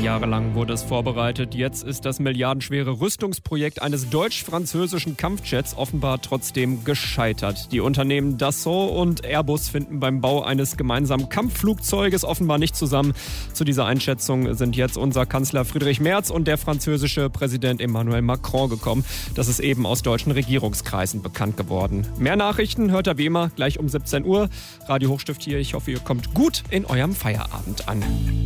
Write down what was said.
Jahre lang wurde es vorbereitet. Jetzt ist das milliardenschwere Rüstungsprojekt eines deutsch-französischen Kampfjets offenbar trotzdem gescheitert. Die Unternehmen Dassault und Airbus finden beim Bau eines gemeinsamen Kampfflugzeuges offenbar nicht zusammen. Zu dieser Einschätzung sind jetzt unser Kanzler Friedrich Merz und der französische Präsident Emmanuel Macron gekommen. Das ist eben aus deutschen Regierungskreisen bekannt geworden. Mehr Nachrichten hört ihr wie immer gleich um 17 Uhr. Radio Hochstift hier. Ich hoffe, ihr kommt gut in eurem Feierabend an.